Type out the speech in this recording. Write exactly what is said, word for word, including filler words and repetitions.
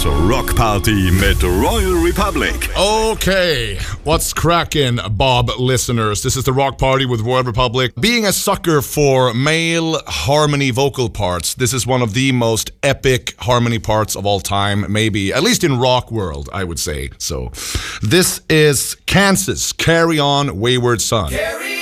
Das Rockparty mit Royal Republic. Okay, what's cracking, Bob listeners? This is the Rock Party with Royal Republic. Being a sucker for male harmony vocal parts, this is one of the most epic harmony parts of all time, maybe, at least in rock world, I would say. So, this is Kansas, Carry On, Wayward Son. Carry